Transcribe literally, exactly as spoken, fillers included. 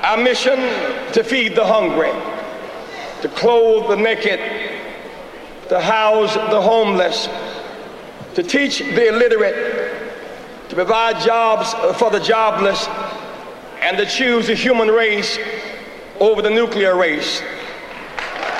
Our mission to feed the hungry, to clothe the naked, to house the homeless, to teach the illiterate, to provide jobs for the jobless, and to choose the human race over the nuclear race.